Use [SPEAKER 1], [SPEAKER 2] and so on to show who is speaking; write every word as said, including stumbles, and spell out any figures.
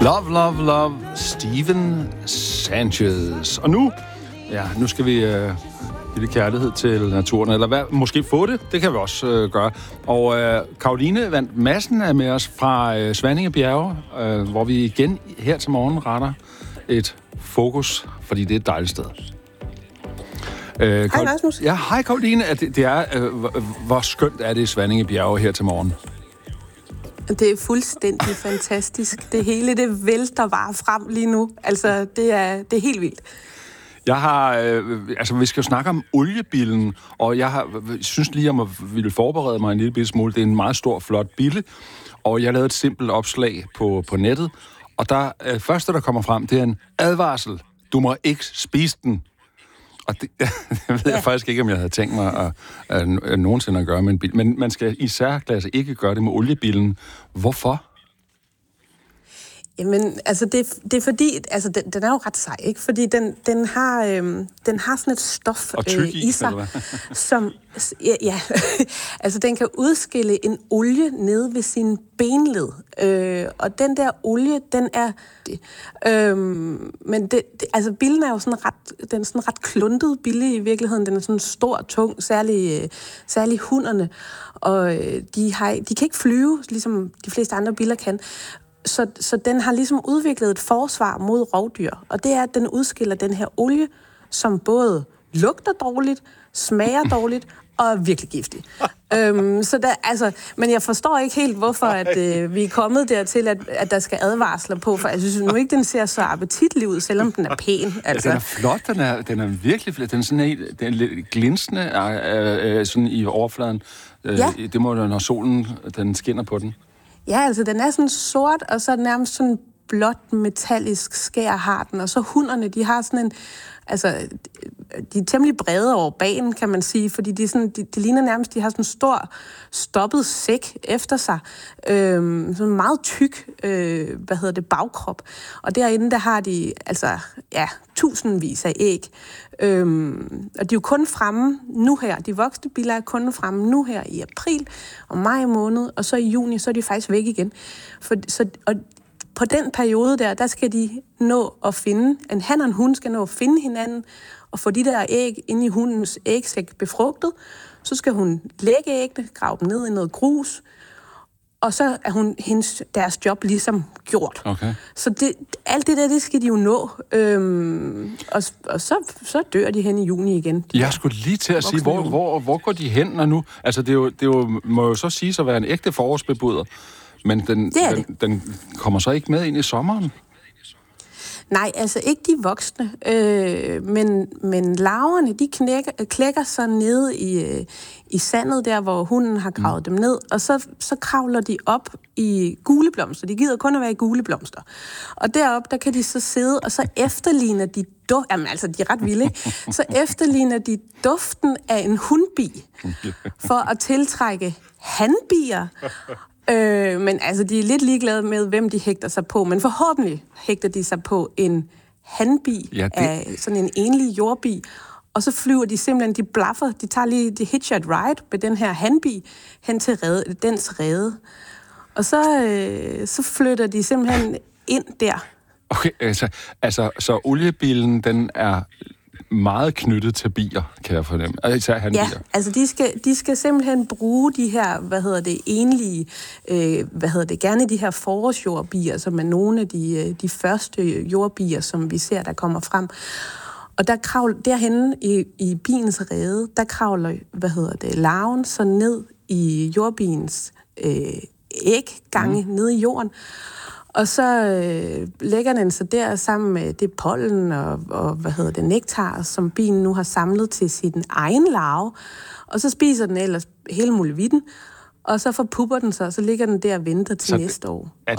[SPEAKER 1] Love, love, love, Steven Sanchez. Og nu, ja, nu skal vi øh, give lidt kærlighed til naturen, eller hvad, måske få det, det kan vi også øh, gøre. Og øh, Karoline Vand Madsen er med os fra øh, Svanninge Bjerge, øh, hvor vi igen her til morgen retter et fokus, fordi det er et dejligt sted. Øh,
[SPEAKER 2] hej Rasmus.
[SPEAKER 1] Ja, hej Karoline. Det, det er, øh, hvor, hvor skønt er det i Svanninge Bjerge her til morgen?
[SPEAKER 2] Det er fuldstændig fantastisk. Det hele, det vælter bare frem lige nu. Altså, det er, det er helt vildt.
[SPEAKER 1] Jeg har, øh, altså vi skal jo snakke om oliebillen, og jeg har, synes lige, om at ville forberede mig en lille bitte smule. Det er en meget stor, flot bille, og jeg lavede et simpelt opslag på, på nettet, og der øh, første, der kommer frem, det er en advarsel. Du må ikke spise den. Og det, det ved jeg ja. faktisk ikke, om jeg havde tænkt mig at, at, at, at nogensinde at gøre med en bil. Men man skal i særklasse ikke gøre det med oliebillen. Hvorfor?
[SPEAKER 2] Jamen, altså, det, det er fordi, altså, den, den er jo ret sej, ikke? Fordi den, den, har, øhm, den har sådan et stof
[SPEAKER 1] øh, i,
[SPEAKER 2] i sig, som, ja, ja altså, den kan udskille en olie nede ved sin benled. Øh, og den der olie, den er, øh, men det, det, altså, billen er jo sådan ret, den er sådan ret kluntet bille i virkeligheden. Den er sådan stor, tung, særlig, øh, særlig hunderne. Og øh, de, har, de kan ikke flyve, ligesom de fleste andre biler kan. Så, så den har ligesom udviklet et forsvar mod rovdyr, og det er, at den udskiller den her olie, som både lugter dårligt, smager dårligt og er virkelig giftig. øhm, så der, altså, men jeg forstår ikke helt, hvorfor at, øh, vi er kommet dertil, at, at der skal advarsler på, for jeg synes nu ikke, den ser så appetitlig ud, selvom den er pæn. Altså.
[SPEAKER 1] Ja, den er flot, den er, den er virkelig flot. Den er sådan helt, den er lidt glinsende øh, øh, sådan i overfladen. Øh, ja. Det må jo, når solen den skinner på den.
[SPEAKER 2] Ja, altså den er sådan sort, og så nærmest sådan blåt metallisk skær har den, og så hunderne, de har sådan en, altså, de er temmelig brede over bagen, kan man sige, fordi de, sådan, de, de ligner nærmest, de har sådan en stor stoppet sæk efter sig, øhm, sådan en meget tyk, øh, hvad hedder det, bagkrop, og derinde, der har de, altså, ja, tusindvis af æg, øhm, og de er jo kun fremme nu her, de voksne biler er kun fremme nu her i april og maj måned, og så i juni, så er de faktisk væk igen, for, så, og på den periode der, der skal de nå at finde, en han og en hund skal nå at finde hinanden, og få de der æg inde i hundens ægsæk befrugtet. Så skal hun lægge æggene, grave dem ned i noget grus, og så er hun hendes, deres job ligesom gjort.
[SPEAKER 1] Okay.
[SPEAKER 2] Så det, alt det der, det skal de jo nå, øhm, og, og så, så dør de hen i juni igen.
[SPEAKER 1] Jeg skulle lige til at sige, hvor, hvor, hvor går de hen når nu? Altså, det, er jo, det er jo, må jo så siges at være en ægte forårsbebuder. Men den, den, den kommer så ikke med ind i sommeren?
[SPEAKER 2] Nej, altså ikke de voksne, øh, men, men larverne, de knækker, klækker sig nede i, øh, i sandet der, hvor hunden har gravet mm. dem ned, og så, så kravler de op i gule blomster. De gider kun at være i gule blomster. Og deroppe, der kan de så sidde, og så efterligner de duft, jamen altså, de er ret vilde, ikke? Så efterligner de duften af en hundbi, for at tiltrække hanbier. Øh, men altså, de er lidt ligeglade med, hvem de hægter sig på, men forhåbentlig hægter de sig på en hanbi ja, det... af sådan en enlig jordbi, og så flyver de simpelthen, de blaffer, de tager lige, de hitch at ride med den her hanbi hen til rede, dens rede. Og så, øh, så flytter de simpelthen ind der.
[SPEAKER 1] Okay, altså, altså så oliebilen, den er meget knyttet til bier, kan jeg fornemme. Altså,
[SPEAKER 2] ja, altså de skal, de skal simpelthen bruge de her, hvad hedder det, enlige, øh, hvad hedder det, gerne de her forårsjordbier, som er nogle af de, de første jordbier, som vi ser, der kommer frem. Og der kravler, derhenne i, i biens rede, der kravler, hvad hedder det, larven så ned i jordbiens øh, æggange, mm. ned i jorden. Og så øh, lægger den sig der sammen med det pollen og, og hvad hedder det, nektar, som bien nu har samlet til sin egen larve. Og så spiser den ellers hele muligheden, og så forpupper den sig, og så ligger den der og venter til så næste år.